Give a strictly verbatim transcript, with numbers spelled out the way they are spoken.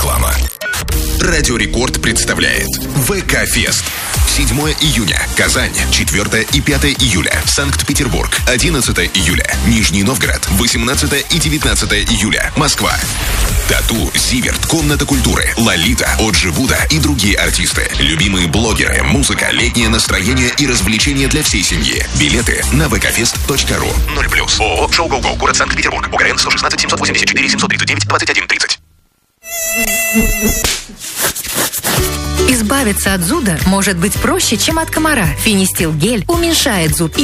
Реклама. Радио Рекорд представляет ВК-фест. седьмого июня Казань, четвёртого и пятого июля Санкт-Петербург, одиннадцатого июля Нижний Новгород, восемнадцатого и девятнадцатого июля Москва. Тату, Зиверт, Комната культуры, Лолита, Оджи Буда и другие артисты. Любимые блогеры, музыка, летнее настроение и развлечения для всей семьи. Билеты на вэ ка фест точка ру. ноль плюс. ООО «Шоу Го Го», город Санкт-Петербург. ОГРН сто шестнадцать семьсот восемьдесят четыре семьсот тридцать девять двадцать один тридцать. Избавиться от зуда может быть проще, чем от комара. Фенистил гель уменьшает зуд и